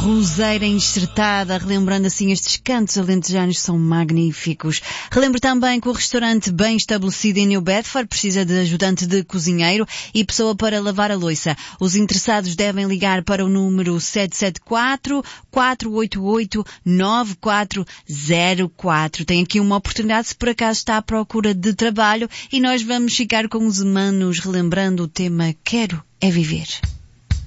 Roseira enxertada, relembrando assim estes cantos alentejanos são magníficos. Relembro também que o restaurante bem estabelecido em New Bedford precisa de ajudante de cozinheiro e pessoa para lavar a louça. Os interessados devem ligar para o número 774-488-9404. Tem aqui uma oportunidade se por acaso está à procura de trabalho e nós vamos ficar com os humanos relembrando o tema Quero é Viver.